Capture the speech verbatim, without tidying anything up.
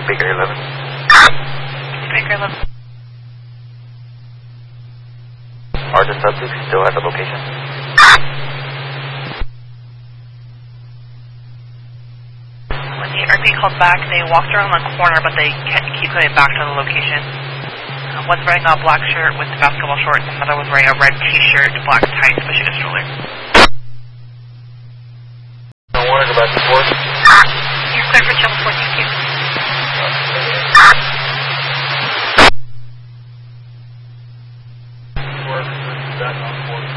Baker eleven. Baker eleven. Are the subjects still at the location? When the R P called back, they walked around the corner, but they kept, keep coming back to the location. Uh, one's wearing a black shirt with basketball shorts, and another was wearing a red t-shirt, black tights, pushing a stroller. I wanted to go back and forth. You're clear for channel four, thank you.